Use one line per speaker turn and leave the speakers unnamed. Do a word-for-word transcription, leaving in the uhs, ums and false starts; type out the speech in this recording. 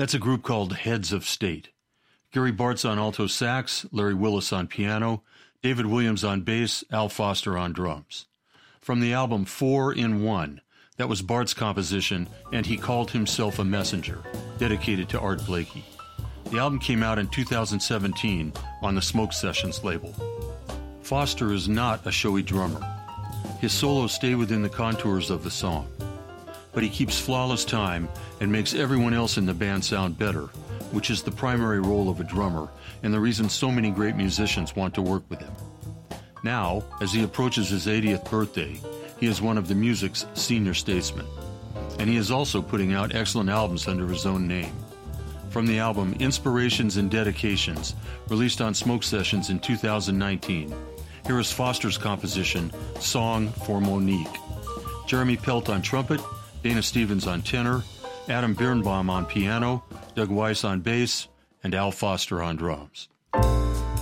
That's a group called Heads of State. Gary Bartz on alto sax, Larry Willis on piano, David Williams on bass, Al Foster on drums. From the album Four in One, that was Bart's composition, and He Called Himself a Messenger, dedicated to Art Blakey. The album came out in two thousand seventeen on the Smoke Sessions label. Foster is not a showy drummer. His solos stay within the contours of the song. But he keeps flawless time and makes everyone else in the band sound better, which is the primary role of a drummer and the reason so many great musicians want to work with him. Now, as he approaches his eightieth birthday, he is one of the music's senior statesmen. And he is also putting out excellent albums under his own name. From the album Inspirations and Dedications, released on Smoke Sessions in two thousand nineteen, here is Foster's composition, Song for Monique. Jeremy Pelt on trumpet, Dana Stevens on tenor, Adam Birnbaum on piano, Doug Weiss on bass, and Al Foster on drums.